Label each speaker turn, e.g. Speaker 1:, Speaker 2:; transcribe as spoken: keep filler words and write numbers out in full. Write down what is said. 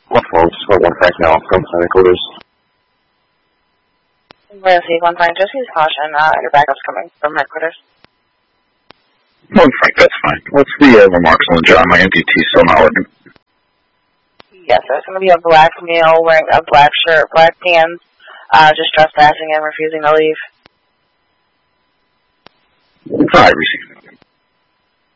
Speaker 1: What folks? What one Frank now from headquarters?
Speaker 2: Receive one Frank, just use caution. Uh, your backup's coming from headquarters.
Speaker 1: One Frank, that's fine. What's the uh, remarks on John? My M D T still not working.
Speaker 2: Yes, sir. It's going to be a black male wearing a black shirt, black pants, uh, just trespassing and refusing to leave.
Speaker 1: Alright, receive.